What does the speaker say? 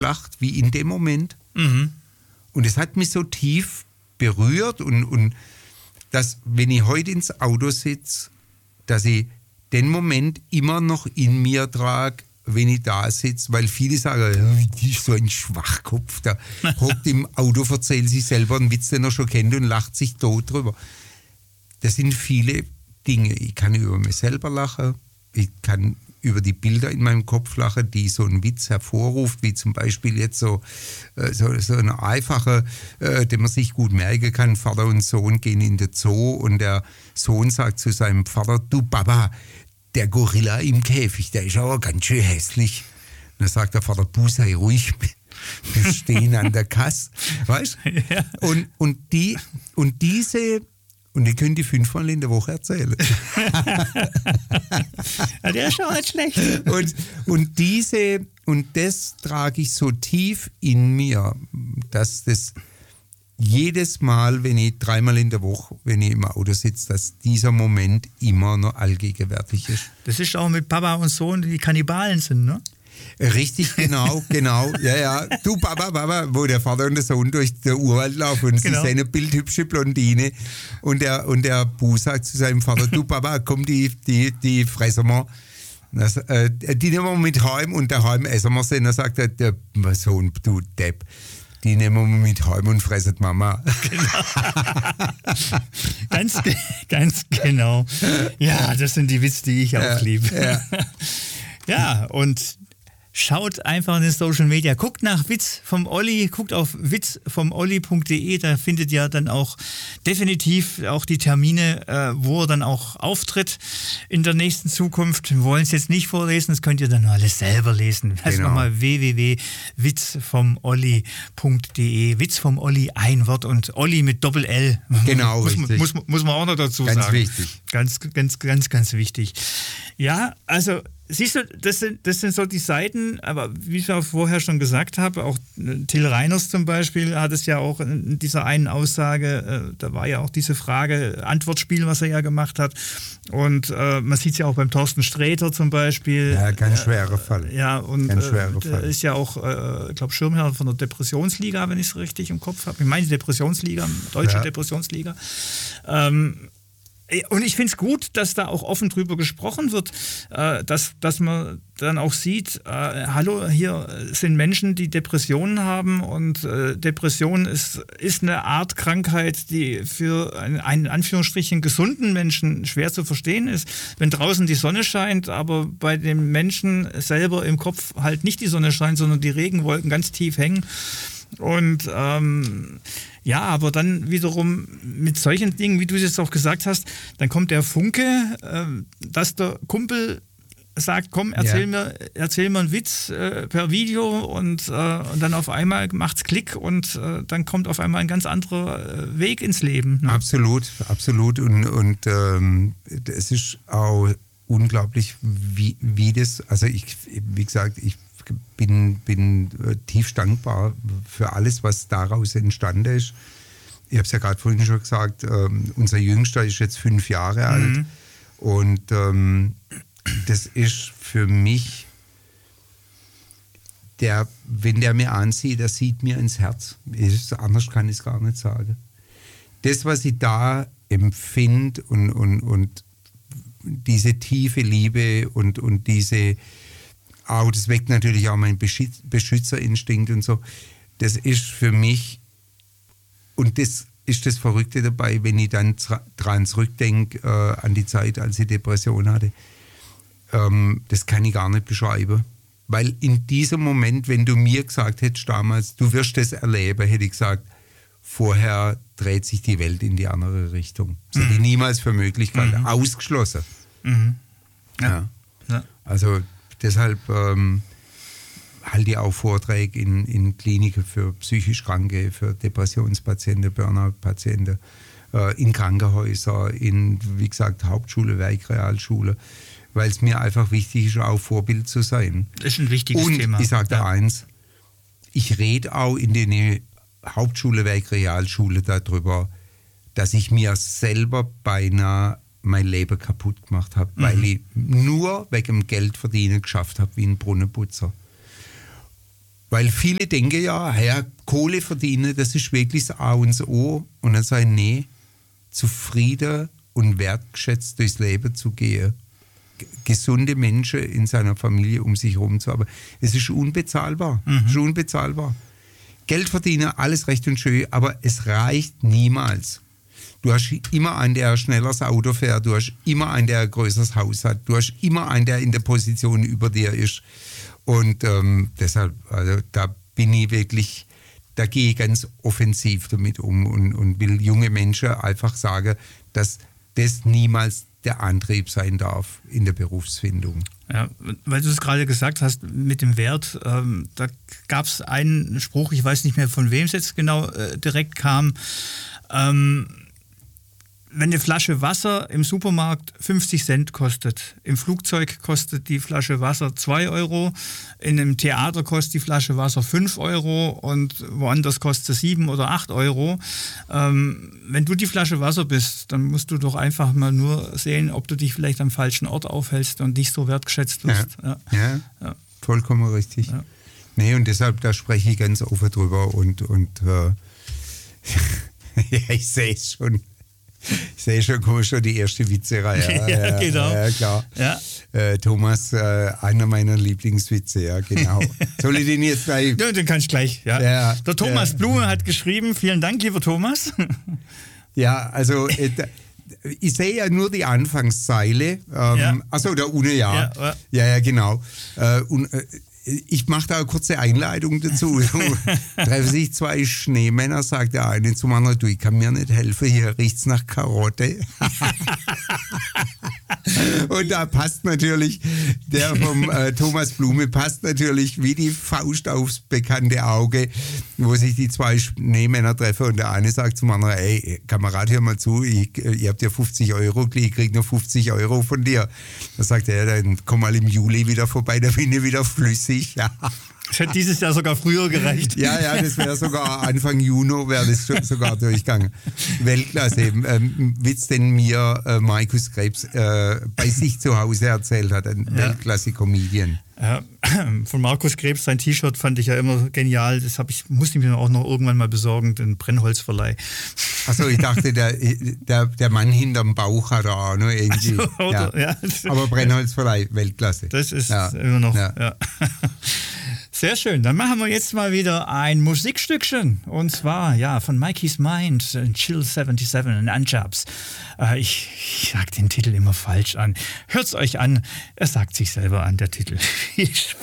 lacht wie in dem Moment. Mhm. Und es hat mich so tief berührt und dass, wenn ich heute ins Auto sitze, dass ich den Moment immer noch in mir trage, wenn ich da sitze, weil viele sagen, die ist so ein Schwachkopf, der hockt im Auto, erzählt sich selber einen Witz, den er schon kennt und lacht sich tot drüber. Das sind viele Dinge. Ich kann über mich selber lachen, ich kann über die Bilder in meinem Kopf lachen, die so einen Witz hervorruft, wie zum Beispiel jetzt so eine einfache, den man sich gut merken kann. Vater und Sohn gehen in den Zoo und der Sohn sagt zu seinem Vater, du Papa, der Gorilla im Käfig, der ist aber ganz schön hässlich. Und dann sagt der Vater, Bu, sei ruhig, wir stehen an der Kasse. Weißt du? Ja. Und diese... Und die können die 5-mal in der Woche erzählen. Ja, der ist auch nicht schlecht. Und das trage ich so tief in mir, dass das jedes Mal, wenn ich 3-mal in der Woche, wenn ich im Auto sitze, dass dieser Moment immer noch allgegenwärtig ist. Das ist auch mit Papa und Sohn, die Kannibalen sind, ne? Richtig, genau. Ja. Du, Papa, wo der Vater und der Sohn durch den Urwald laufen und sie sehen eine bildhübsche Blondine und der Bu sagt zu seinem Vater, du Papa, komm, die fressen wir. Die nehmen wir mit heim und daheim essen wir sie. Und dann sagt der Sohn, du Depp, die nehmen wir mit heim und fressen Mama. Genau. ganz genau. Ja, das sind die Witze, die ich auch liebe. Ja. Ja, und schaut einfach in den Social Media, guckt nach Witz vom Olli, guckt auf witzvomolli.de, da findet ihr dann auch definitiv auch die Termine, wo er dann auch auftritt in der nächsten Zukunft. Wir wollen es jetzt nicht vorlesen, das könnt ihr dann alles selber lesen. Also nochmal www.witzvomolli.de, Witz vom Olli, ein Wort und Olli mit Doppel-L. Genau, muss man auch noch dazu sagen. Ganz wichtig. Ganz wichtig. Ja, also siehst du, das sind so die Seiten, aber wie ich auch vorher schon gesagt habe, auch Till Reiners zum Beispiel hat es ja auch in dieser einen Aussage, da war ja auch diese Frage-Antwortspiel, was er ja gemacht hat. Und man sieht es ja auch beim Thorsten Sträter zum Beispiel. Ja, ganz schwerer Fall. Ja, und der ist ja auch, ich glaube, Schirmherr von der Depressionsliga, wenn ich es richtig im Kopf habe. Ich meine Depressionsliga, Deutsche Depressionsliga. Und ich finde es gut, dass da auch offen drüber gesprochen wird, dass man dann auch sieht, hallo, hier sind Menschen, die Depressionen haben und Depression ist eine Art Krankheit, die für einen in Anführungsstrichen gesunden Menschen schwer zu verstehen ist. Wenn draußen die Sonne scheint, aber bei dem Menschen selber im Kopf halt nicht die Sonne scheint, sondern die Regenwolken ganz tief hängen. Und ja, aber dann wiederum mit solchen Dingen, wie du es jetzt auch gesagt hast, dann kommt der Funke, dass der Kumpel sagt, komm, erzähl mir einen Witz per Video und dann auf einmal macht's Klick und dann kommt auf einmal ein ganz anderer Weg ins Leben. Ne? Absolut. Und es ist auch unglaublich, wie das, also wie gesagt, ich bin tief dankbar für alles, was daraus entstanden ist. Ich habe es ja gerade vorhin schon gesagt, unser Jüngster ist jetzt 5 Jahre alt und das ist für mich, wenn der mir ansieht, der sieht mir ins Herz. Anders kann ich es gar nicht sagen. Das, was ich da empfinde und diese tiefe Liebe und diese das weckt natürlich auch meinen Beschützerinstinkt und so. Das ist für mich, und das ist das Verrückte dabei, wenn ich dann dran zurückdenke an die Zeit, als ich Depression hatte. Das kann ich gar nicht beschreiben. Weil in diesem Moment, wenn du mir gesagt hättest damals, du wirst das erleben, hätte ich gesagt, vorher dreht sich die Welt in die andere Richtung. Das hätte ich niemals für möglich gehalten. Ausgeschlossen. Ja. Also deshalb halte ich auch Vorträge in Kliniken für psychisch Kranke, für Depressionspatienten, Burnout-Patienten, in Krankenhäusern, in, wie gesagt, Hauptschule, Werkrealschule, weil es mir einfach wichtig ist, auch Vorbild zu sein. Das ist ein wichtiges Thema. Und ich sage da eins, ich rede auch in den Hauptschule, Werkrealschule darüber, dass ich mir selber beinahe mein Leben kaputt gemacht habe, weil ich nur wegen dem Geld verdienen geschafft habe wie ein Brunnenputzer. Weil viele denken ja, Kohle verdienen, das ist wirklich das A und das O. Und dann sagen, nee, zufrieden und wertgeschätzt durchs Leben zu gehen. Gesunde Menschen in seiner Familie um sich herum zu haben. Es ist unbezahlbar. Es ist unbezahlbar. Geld verdienen, alles recht und schön, aber es reicht niemals. Du hast immer einen, der schneller das Auto fährt, du hast immer einen, der ein größeres Haus hat, du hast immer einen, der in der Position über dir ist. Und deshalb, also da bin ich wirklich, da gehe ich ganz offensiv damit um und will junge Menschen einfach sagen, dass das niemals der Antrieb sein darf in der Berufsfindung. Ja, weil du es gerade gesagt hast mit dem Wert, da gab es einen Spruch, ich weiß nicht mehr von wem es jetzt genau direkt kam, wenn eine Flasche Wasser im Supermarkt 50 Cent kostet, im Flugzeug kostet die Flasche Wasser 2 Euro, in einem Theater kostet die Flasche Wasser 5 Euro und woanders kostet es 7 oder 8 Euro. Wenn du die Flasche Wasser bist, dann musst du doch einfach mal nur sehen, ob du dich vielleicht am falschen Ort aufhältst und nicht so wertgeschätzt wirst. Ja, vollkommen richtig. Ja. Nee, und deshalb, da spreche ich ganz offen drüber und ja, ich sehe es schon. Ich sehe schon, kommen schon die erste Witze. Ja, genau. Ja, klar. Ja. Thomas, einer meiner Lieblingswitze, ja, genau. Soll ich den jetzt gleich? Ja, den kannst du gleich, ja. Der Thomas Blume hat geschrieben, vielen Dank, lieber Thomas. Ja, also ich sehe ja nur die Anfangszeile. Achso, da ohne Ja, genau. Ich mache da eine kurze Einleitung dazu. Treffen sich zwei Schneemänner, sagt der eine zum anderen, du, ich kann mir nicht helfen, hier riecht's nach Karotte. Und da passt natürlich, der vom Thomas Blume passt natürlich wie die Faust aufs bekannte Auge, wo sich die zwei Schneemänner treffen und der eine sagt zum anderen, ey, Kamerad, hör mal zu, ihr habt ja 50 Euro, ich krieg nur 50 Euro von dir. Da sagt er, dann komm mal im Juli wieder vorbei, da bin ich wieder flüssig. Ja. Das hätte dieses Jahr sogar früher gereicht. Ja, das wäre sogar Anfang Juni, wäre das sogar durchgegangen. Weltklasse. Witz, den mir Markus Krebs bei sich zu Hause erzählt hat, ein Weltklasse-Comedian. Von Markus Krebs, sein T-Shirt fand ich ja immer genial. Das musste ich mir auch noch irgendwann mal besorgen, den Brennholzverleih. Achso, ich dachte, der Mann hinterm Bauch hat er auch noch irgendwie. Ja. Aber Brennholzverleih, Weltklasse. Das ist immer noch. Ja. Sehr schön. Dann machen wir jetzt mal wieder ein Musikstückchen. Und zwar, von Mikey's Mind, Chill 77 and Unjabs. Ich sag den Titel immer falsch an. Hört's euch an. Er sagt sich selber an, der Titel.